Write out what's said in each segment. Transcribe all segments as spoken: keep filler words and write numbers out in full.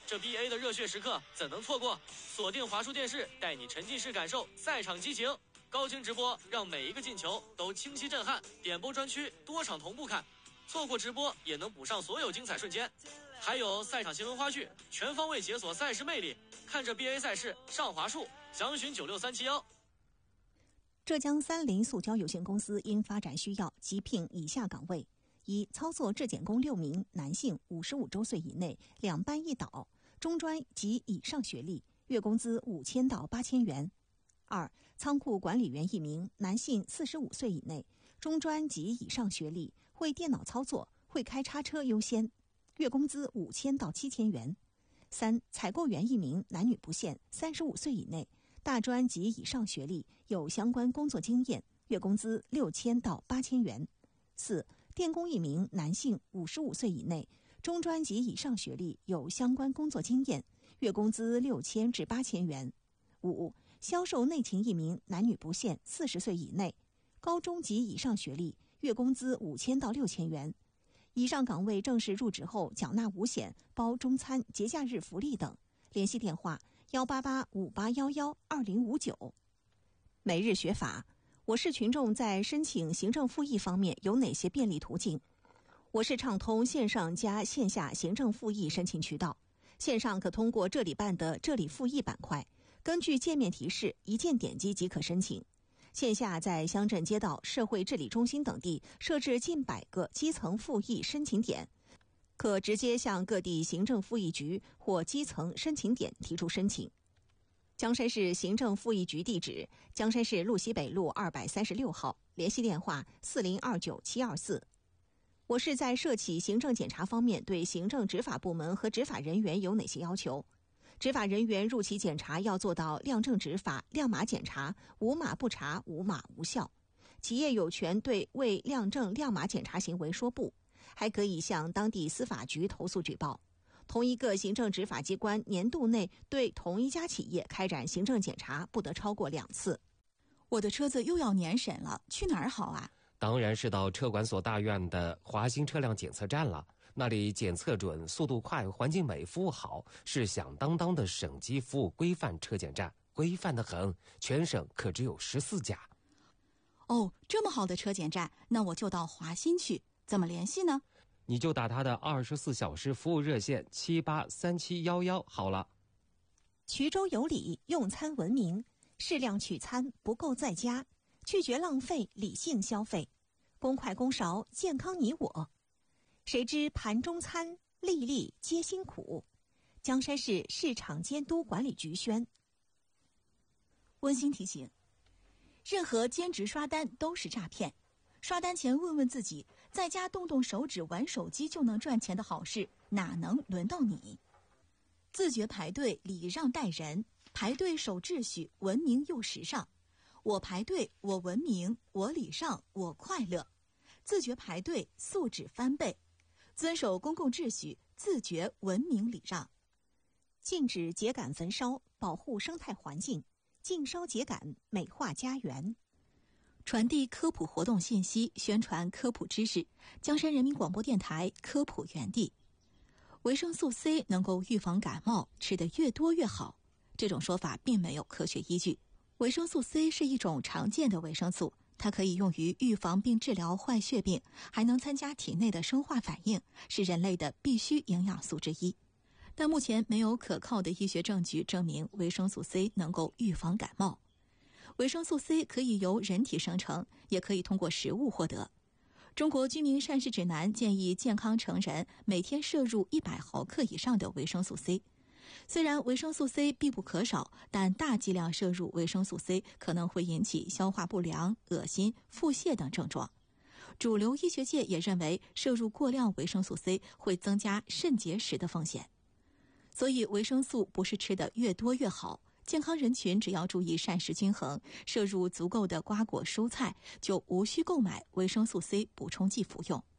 这 B A 的热血时刻怎能错过？锁定华数电视，带你沉浸式感受赛场激情。高清直播让每一个进球都清晰震撼，点播专区多场同步看，错过直播也能补上所有精彩瞬间。还有赛场新闻花絮，全方位解锁赛事魅力。看着 B A 赛事上华数，详询九六三七幺。 浙江三菱塑胶有限公司因发展需要，急聘以下岗位：一、操作质检工六名，男性，五十五周岁以内，两班一导，中专及以上学历，月工资五千到八千元。二、仓库管理员一名，男性，四十五岁以内，中专及以上学历，会电脑操作，会开叉车优先，月工资五千到七千元。三、采购员一名，男女不限，三十五岁以内，大专及以上学历，有相关工作经验，月工资六千到八千元。四、电工一名，男性，五十五岁以内，中专及以上学历，有相关工作经验，月工资六千至八千元。五、销售内勤一名，男女不限，四十岁以内，高中及以上学历，月工资五千到六千元。以上岗位正式入职后缴纳五险，包中餐、节假日福利等。联系电话：幺八八五八幺幺二零五九。每日学法，我市群众在申请行政复议方面有哪些便利途径？我市畅通线上加线下行政复议申请渠道。线上可通过这里办的这里复议板块，根据界面提示一键点击即可申请。线下在乡镇街道、社会治理中心等地设置近百个基层复议申请点，可直接向各地行政复议局或基层申请点提出申请。江山市行政复议局地址：江山市路西北路二百三十六号，联系电话：四零二九七二四。我市在涉企行政检查方面对行政执法部门和执法人员有哪些要求？执法人员入企检查要做到亮正执法、亮码检查，无码不查，无码无效。企业有权对未亮正亮码检查行为说不，还可以向当地司法局投诉举报。同一个行政执法机关年度内对同一家企业开展行政检查不得超过两次。 我的车子又要年审了，去哪儿好啊？ 当然是到车管所大院的华新车辆检测站了，那里检测准、速度快、环境美、服务好，是响当当的省级服务规范车检站，规范得很，全省可只有十四家。 哦，这么好的车检站，那我就到华新去，怎么联系呢？ 你就打他的二十四小时服务热线七八三七幺幺好了。 衢州有礼，用餐文明，适量取餐，不够在家，拒绝浪费，理性消费，公筷公勺，健康你我。谁知盘中餐，粒粒皆辛苦。江山市市场监督管理局宣。 温馨提醒：任何兼职刷单都是诈骗。刷单前问问自己，在家动动手指玩手机就能赚钱的好事，哪能轮到你？自觉排队，礼让待人，排队守秩序，文明又时尚。我排队，我文明，我礼让，我快乐。自觉排队，素质翻倍。遵守公共秩序，自觉文明礼让。 禁止秸秆焚烧，保护生态环境；禁烧秸秆，美化家园。 传递科普活动信息，宣传科普知识。江山人民广播电台科普园地。维生素 C 能够预防感冒，吃得越多越好。这种说法并没有科学依据。维生素 C 是一种常见的维生素，它可以用于预防并治疗坏血病，还能参加体内的生化反应，是人类的必需营养素之一。但目前没有可靠的医学证据证明维生素 C 能够预防感冒。维生素 C 可以由人体生成，也可以通过食物获得。中国居民膳食指南建议健康成人每天摄入一百毫克以上的维生素 C。虽然维生素 C 必不可少，但大剂量摄入维生素 C 可能会引起消化不良、恶心、腹泻等症状。主流医学界也认为，摄入过量维生素 C 会增加肾结石的风险。所以维生素不是吃得越多越好，健康人群只要注意膳食均衡，摄入足够的瓜果蔬菜，就无需购买维生素 C 补充剂服用。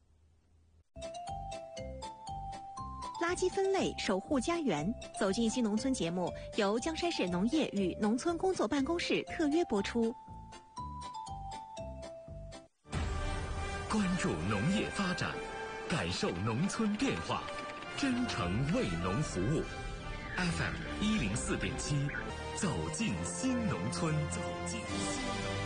垃圾分类，守护家园。走进新农村节目由江山市农业与农村工作办公室特约播出。 关注农业发展，感受农村变化，真诚为农服务。 F M 一零四点七，走进新农村，走进新农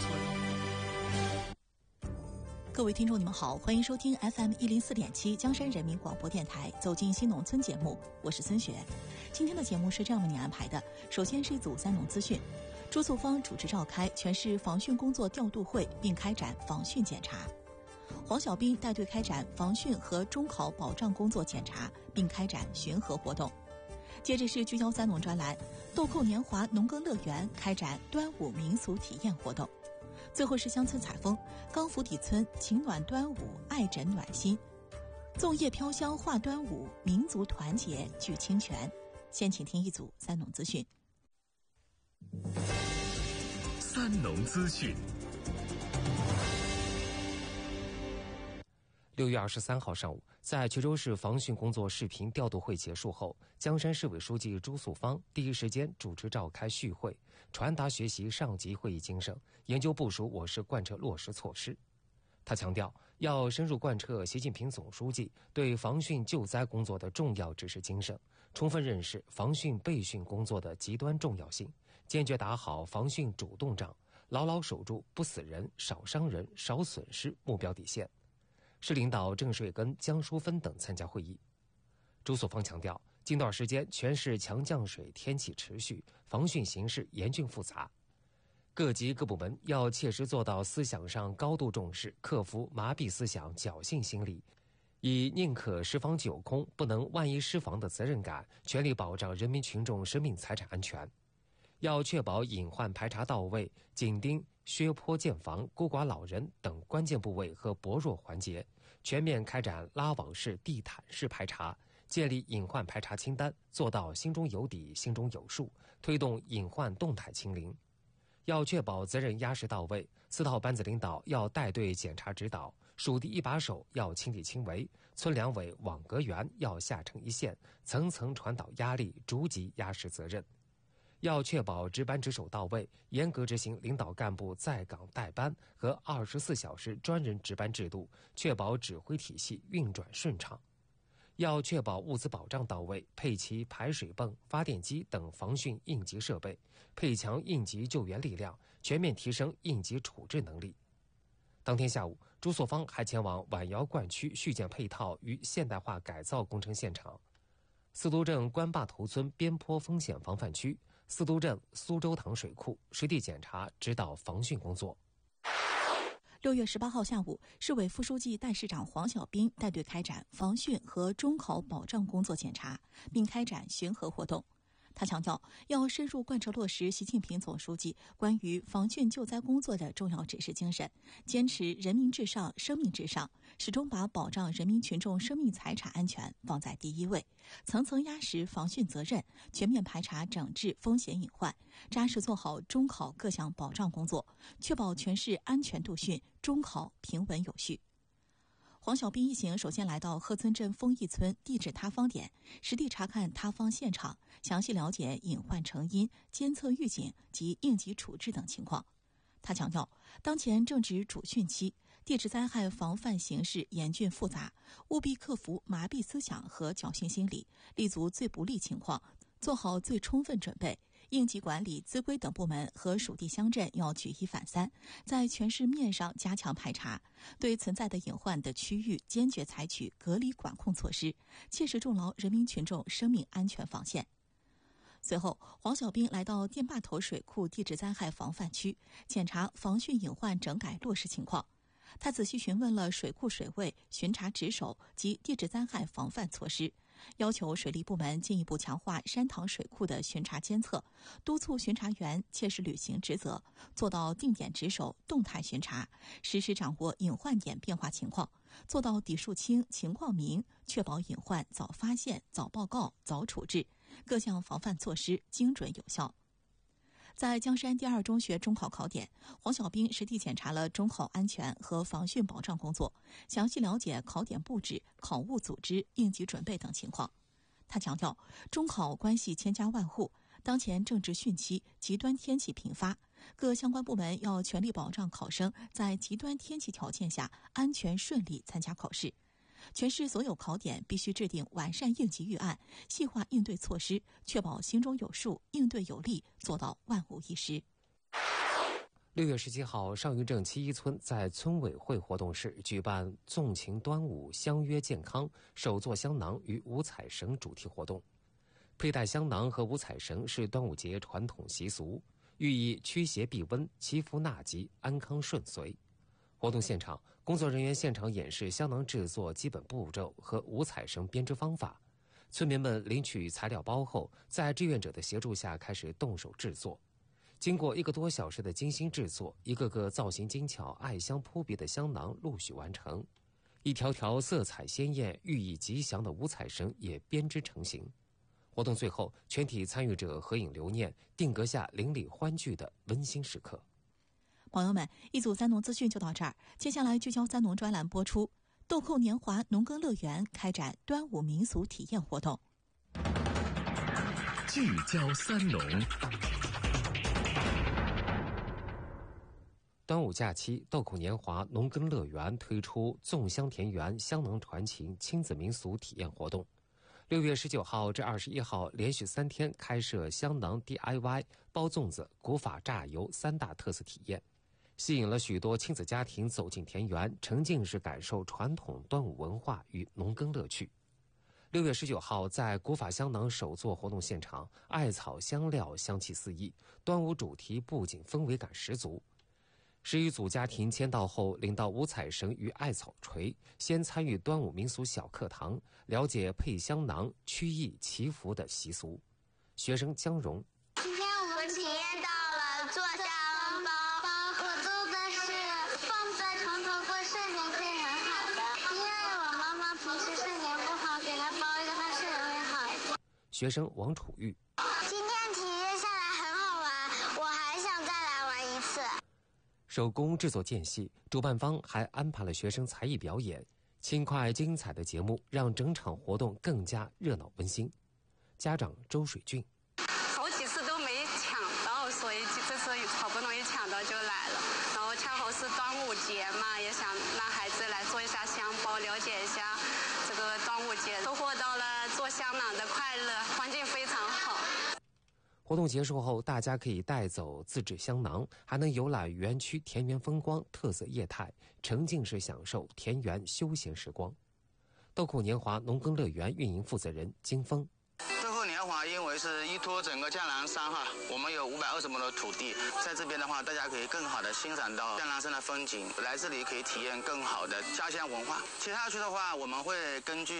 村。 各位听众，你们好，欢迎收听 F M 一零四点七江山人民广播电台《走进新农村》节目，我是孙雪。今天的节目是这样为您安排的：首先是一组三农资讯，朱素芳主持召开全市防汛工作调度会，并开展防汛检查。黄小斌带队开展防汛和中考保障工作检查，并开展巡河活动。接着是聚焦三农专栏，豆蔻年华农耕乐园开展端午民俗体验活动。最后是乡村采风，冈福底村情暖端午，爱枕暖心，粽叶飘香话端午，民族团结聚清泉。先请听一组三农资讯。 三农资讯。 六月二十三号上午，在衢州市防汛工作视频调度会结束后，江山市委书记朱素芳第一时间主持召开续会，传达学习上级会议精神，研究部署我市贯彻落实措施。他强调，要深入贯彻习近平总书记对防汛救灾工作的重要指示精神，充分认识防汛备汛工作的极端重要性，坚决打好防汛主动仗，牢牢守住不死人、少伤人、少损失目标底线。市领导郑水根、江淑芬等参加会议。朱素芳强调，近段时间全市强降水天气持续，防汛形势严峻复杂，各级各部门要切实做到思想上高度重视，克服麻痹思想、侥幸心理，以宁可十防九空，不能万一失防的责任感，全力保障人民群众生命财产安全。要确保隐患排查到位，紧盯薛坡建房、孤寡老人等关键部位和薄弱环节，全面开展拉网式、地毯式排查，建立隐患排查清单，做到心中有底、心中有数，推动隐患动态清零。要确保责任压实到位，四套班子领导要带队检查指导，属地一把手要亲力亲为，村两委网格员要下沉一线，层层传导压力，逐级压实责任。要确保值班值守到位，严格执行领导干部在岗带班和二十四小时专人值班制度，确保指挥体系运转顺畅。要确保物资保障到位，配齐排水泵、发电机等防汛应急设备，配强应急救援力量，全面提升应急处置能力。当天下午，朱素芳还前往晚瑶灌区续建配套与现代化改造工程现场，司都镇关坝头村边坡风险防范区、司都镇苏州塘水库实地检查指导防汛工作。 六月十八号下午，市委副书记、代市长黄小斌带队开展防汛和中考保障工作检查，并开展巡河活动。他强调，要深入贯彻落实习近平总书记关于防汛救灾工作的重要指示精神，坚持人民至上、生命至上，始终把保障人民群众生命财产安全放在第一位，层层压实防汛责任，全面排查整治风险隐患，扎实做好中考各项保障工作，确保全市安全度汛，中考平稳有序。黄小斌一行首先来到鹤村镇丰益村地质塌方点，实地查看塌方现场，详细了解隐患成因、监测预警及应急处置等情况。他强调，当前正值主汛期，地质灾害防范形势严峻复杂，务必克服麻痹思想和侥幸心理，立足最不利情况，做好最充分准备。应急管理、资规等部门和属地乡镇要举一反三，在全市面上加强排查，对存在的隐患的区域坚决采取隔离管控措施，切实重牢人民群众生命安全防线。随后，黄小斌来到电坝头水库地质灾害防范区，检查防汛隐患整改落实情况。他仔细询问了水库水位、巡查值守及地质灾害防范措施，要求水利部门进一步强化山塘水库的巡查监测，督促巡查员切实履行职责，做到定点值守、动态巡查，实时掌握隐患点变化情况，做到底数清、情况明，确保隐患早发现、早报告、早处置，各项防范措施精准有效。在江山第二中学中考考点，黄小斌实地检查了中考安全和防汛保障工作，详细了解考点布置、考务组织、应急准备等情况。他强调，中考关系千家万户，当前正值汛期，极端天气频发，各相关部门要全力保障考生在极端天气条件下安全顺利参加考试。 全市所有考点必须制定完善应急预案，细化应对措施，确保心中有数，应对有力，做到万无一失。 六月十七号，上虞镇七一村在村委会活动室举办纵情端午、相约健康、手作香囊与五彩绳主题活动。佩戴香囊和五彩绳是端午节传统习俗，寓意驱邪避瘟、祈福纳吉、安康顺遂。活动现场，工作人员现场演示香囊制作基本步骤和五彩绳编织方法。村民们领取材料包后，在志愿者的协助下开始动手制作。经过一个多小时的精心制作，一个个造型精巧、爱香扑鼻的香囊陆续完成，一条条色彩鲜艳、寓意吉祥的五彩绳也编织成型。活动最后，全体参与者合影留念，定格下邻里欢聚的温馨时刻。 朋友们，一组三农资讯就到这儿，接下来聚焦三农专栏播出。豆蔻年华农耕乐园开展端午民俗体验活动。 聚焦三农。 端午假期，豆蔻年华农耕乐园推出粽香田园香囊传情亲子民俗体验活动。六月十九号至二十一号，连续三天开设香囊 D I Y、包粽子、古法榨油三大特色体验，吸引了许多亲子家庭走进田园，沉浸式感受传统端午文化与农耕乐趣。六月十九号，在古法香囊手作活动现场，艾草香料香气四溢，端午主题布景氛围感十足。十余组家庭签到后，领到五彩绳与艾草锤，先参与端午民俗小课堂，了解配香囊、驱疫祈福的习俗。学生江荣： 今天我们体验到了做香包，我做的是放在床头过圣年会很好的，因为我妈妈平时圣年不好，给她包一个，她圣年会好一点。 学生王楚玉： 今天体验下来很好玩，我还想再来玩一次。 手工制作间隙，主办方还安排了学生才艺表演，轻快精彩的节目让整场活动更加热闹温馨。家长周水俊： 好几次都没抢到，所以这次好不容易抢到就来了。然后恰好是端午节嘛，也想让孩子来做一下香包，了解一下这个端午节，收获到了做香囊的快乐，环境非常好。 活动结束后，大家可以带走自制香囊，还能游览园区田园风光、特色业态，沉浸式享受田园休闲时光。豆蔻年华农耕乐园运营负责人金峰： 豆蔻年华因为是依托整个江南山哈，我们有五百二十亩的土地，在这边的话，大家可以更好的欣赏到江南山的风景，来这里可以体验更好的家乡文化。其他区的话，我们会根据